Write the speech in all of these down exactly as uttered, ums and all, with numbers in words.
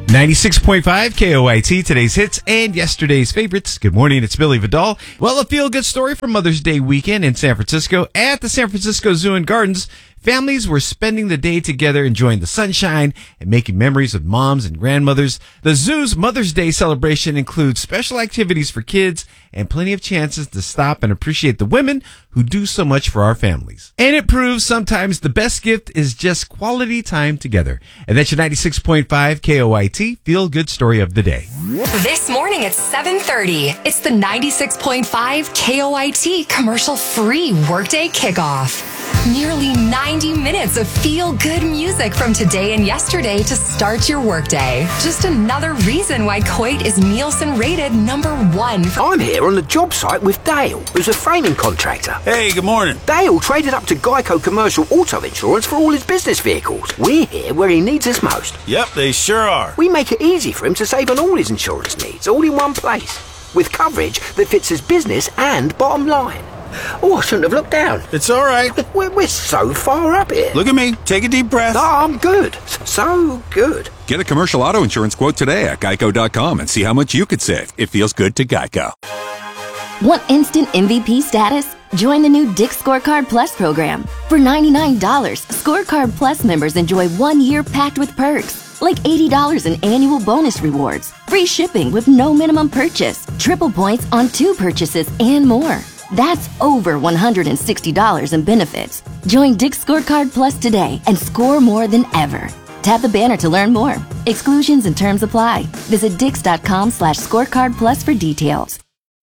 ninety-six point five K O I T, today's hits and yesterday's favorites. Good morning, it's Billy Vidal. Well, a feel-good story from Mother's Day weekend in San Francisco. At the San Francisco Zoo and Gardens, families were spending the day together enjoying the sunshine and making memories with moms and grandmothers. The zoo's Mother's Day celebration includes special activities for kids and plenty of chances to stop and appreciate the women who do so much for our families. And it proves sometimes the best gift is just quality time together. And that's your ninety-six point five K O I T feel-good story of the day. This morning at seven thirty, it's the ninety-six point five K O I T commercial-free Workday Kickoff. Nearly ninety minutes of feel-good music from today and yesterday to start your workday. Just another reason why Coit is Nielsen rated number one. For- I'm here on the job site with Dale, who's a framing contractor. Hey, good morning. Dale traded up to Geico Commercial Auto Insurance for all his business vehicles. We're here where he needs us most. Yep, they sure are. We make it easy for him to save on all his insurance needs, all in one place, with coverage that fits his business and bottom line. Oh, I shouldn't have looked down. It's all right. We're, we're so far up here. Look at me. Take a deep breath. Oh, I'm good. So good. Get a commercial auto insurance quote today at geico dot com and see how much you could save. It feels good to Geico. Want instant M V P status? Join the new Dick's Scorecard Plus program. For ninety-nine dollars, Scorecard Plus members enjoy one year packed with perks, like eighty dollars in annual bonus rewards, free shipping with no minimum purchase, triple points on two purchases, and more. That's over one hundred sixty dollars in benefits. Join Dick's Scorecard Plus today and score more than ever. Tap the banner to learn more. Exclusions and terms apply. Visit dix.com slash scorecard plus for details.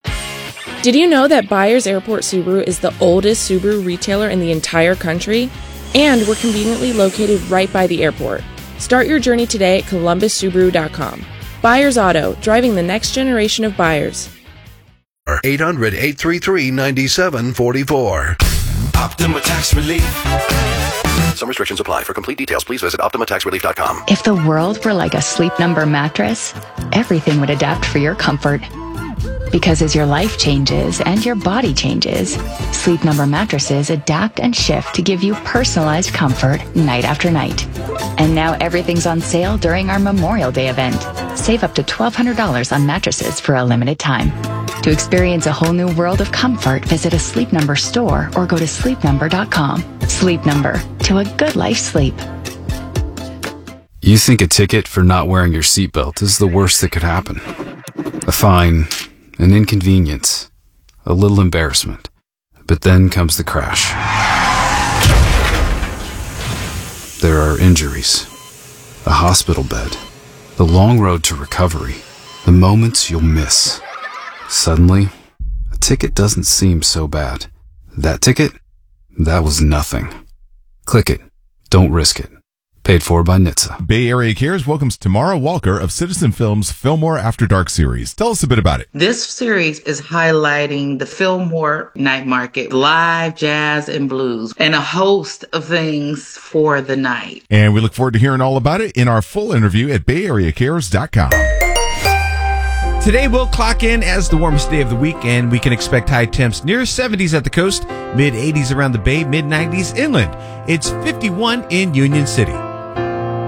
Did you know that Byers Airport Subaru is the oldest Subaru retailer in the entire country? And we're conveniently located right by the airport. Start your journey today at columbus subaru dot com. Byers Auto, driving the next generation of buyers. eight hundred, eight three three, nine seven four four. Optima Tax Relief. Some restrictions apply. For complete details, please visit optima tax relief dot com. If the world were like a Sleep Number mattress, everything would adapt for your comfort. Because as your life changes and your body changes, Sleep Number mattresses adapt and shift to give you personalized comfort night after night. And now everything's on sale during our Memorial Day event. Save up to twelve hundred dollars on mattresses for a limited time. To experience a whole new world of comfort, visit a Sleep Number store or go to sleep number dot com. Sleep Number, to a good life sleep. You think a ticket for not wearing your seatbelt is the worst that could happen. A fine, an inconvenience, a little embarrassment. But then comes the crash. There are injuries, a hospital bed, the long road to recovery, the moments you'll miss. Suddenly, a ticket doesn't seem so bad. That ticket? That was nothing. Click it. Don't risk it. Paid for by N H T S A. Bay Area Cares welcomes Tamara Walker of Citizen Films' Fillmore After Dark series. Tell us a bit about it. This series is highlighting the Fillmore night market, live jazz and blues, and a host of things for the night. And we look forward to hearing all about it in our full interview at bay area cares dot com. Today will clock in as the warmest day of the week, and we can expect high temps near seventies at the coast, mid eighties around the bay, mid nineties inland. It's fifty-one in Union City.